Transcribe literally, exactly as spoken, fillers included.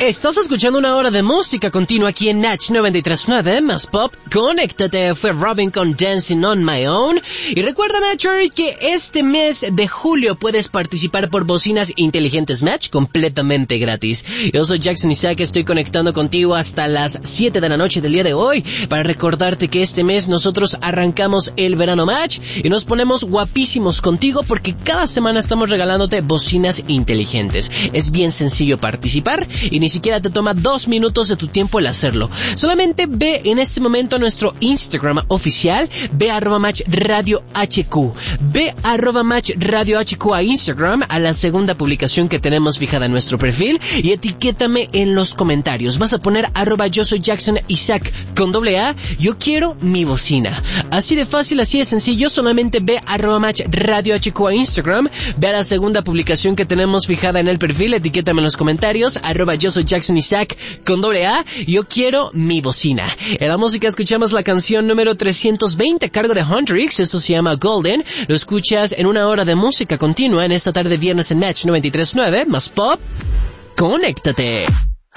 Estás escuchando una hora de música continua aquí en Natch noventa y tres punto nueve, más pop. Conéctate, fue Robin con Dancing on My Own. Y recuerda, Matcher, que este mes de julio puedes participar por bocinas inteligentes Match completamente gratis. Yo soy Jackson Isaac, estoy conectando contigo hasta las siete de la noche del día de hoy para recordarte que este mes nosotros arrancamos el verano Match y nos ponemos guapísimos contigo porque cada semana estamos regalándote bocinas inteligentes. Es bien sencillo participar y ni siquiera te toma dos minutos de tu tiempo el hacerlo. Solamente ve en este momento a nuestro Instagram oficial, ve arroba match radio hq, ve arroba match radio hq a Instagram, a la segunda publicación que tenemos fijada en nuestro perfil y etiquétame en los comentarios. Vas a poner arroba yo soy Jackson Isaac con doble A, yo quiero mi bocina. Así de fácil, así de sencillo, solamente ve arroba match radio hq a Instagram, ve a la segunda publicación que tenemos fijada en el perfil, etiquétame en los comentarios, arroba yo soy Jackson Isaac con doble A, yo quiero mi bocina. En la música escuchamos la canción número trescientos veinte a cargo de Huntrix, eso se llama Golden. Lo escuchas en una hora de música continua en esta tarde viernes en Natch noventa y tres punto nueve, más pop. Conéctate.